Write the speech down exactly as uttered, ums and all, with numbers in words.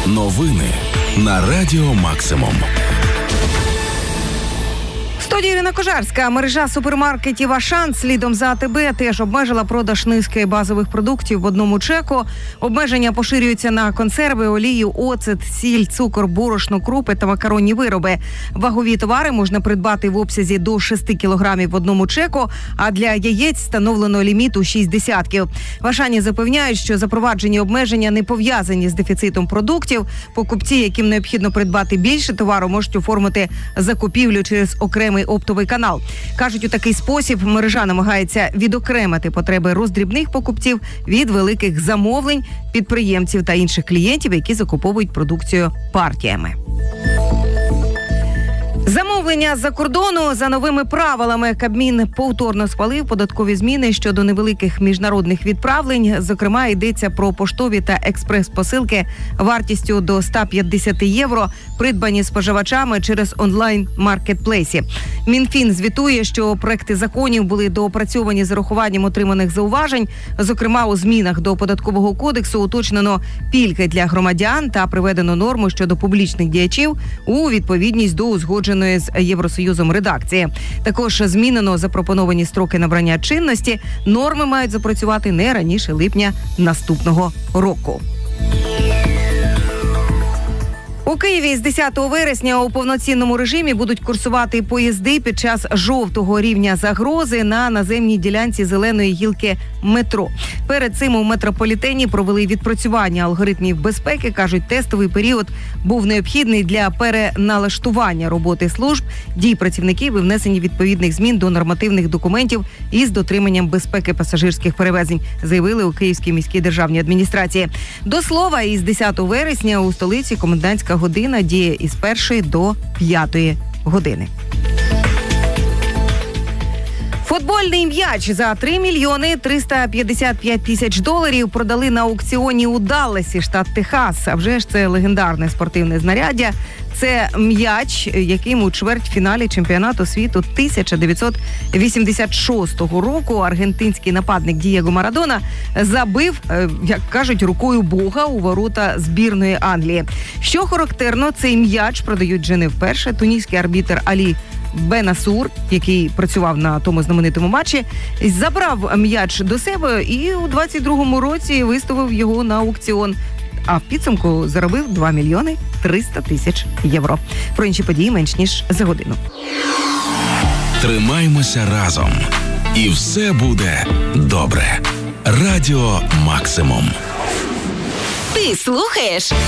Новини на Радіо Максимум. В студії Ірина Кожарська. Мережа супермаркетів «Ашан» слідом за АТБ теж обмежила продаж низки базових продуктів в одному чеку. Обмеження поширюються на консерви, олію, оцет, сіль, цукор, борошно, крупи та макаронні вироби. Вагові товари можна придбати в обсязі до шести кілограмів в одному чеку, а для яєць встановлено ліміт у шість десятків. В «Ашані» запевняють, що запроваджені обмеження не пов'язані з дефіцитом продуктів. Покупці, яким необхідно придбати більше товару, можуть оформити закупівлю через окремий оптовий канал. Кажуть, у такий спосіб мережа намагається відокремити потреби роздрібних покупців від великих замовлень, підприємців та інших клієнтів, які закуповують продукцію партіями. Замовлення з-за кордону за новими правилами. Кабмін повторно схвалив податкові зміни щодо невеликих міжнародних відправлень. Зокрема, йдеться про поштові та експрес-посилки вартістю до ста п'ятдесят євро, придбані споживачами через онлайн-маркетплейсі. Мінфін звітує, що проекти законів були доопрацьовані з урахуванням отриманих зауважень. Зокрема, у змінах до Податкового кодексу уточнено пільги для громадян та приведено норму щодо публічних діячів у відповідність до узгодженої з Євросоюзом редакції. Також змінено запропоновані строки набрання чинності. Норми мають запрацювати не раніше липня наступного року. У Києві з десятого вересня у повноцінному режимі будуть курсувати поїзди під час жовтого рівня загрози на наземній ділянці зеленої гілки метро. Перед цим у метрополітені провели відпрацювання алгоритмів безпеки. Кажуть, тестовий період був необхідний для переналаштування роботи служб, дій працівників і внесення відповідних змін до нормативних документів із дотриманням безпеки пасажирських перевезень, заявили у Київській міській державній адміністрації. До слова, із десятого вересня у столиці комендантська година діє із першої до п'ятої години. Футбольний м'яч за три мільйони триста п'ятдесят п'ять тисяч доларів продали на аукціоні у Далласі, штат Техас. А вже ж це легендарне спортивне знаряддя. Це м'яч, яким у чвертьфіналі чемпіонату світу тисяча дев'ятсот вісімдесят шостого року аргентинський нападник Дієго Марадона забив, як кажуть, рукою Бога у ворота збірної Англії. Що характерно, цей м'яч продають вже не вперше. Туніський арбітр Алі Бенасур, який працював на тому знаменитому матчі, забрав м'яч до себе і у двадцять другому році виставив його на аукціон. А в підсумку заробив два мільйони триста тисяч євро. Про інші події менш ніж за годину. Тримаймося разом. І все буде добре. Радіо Максимум. Ти слухаєш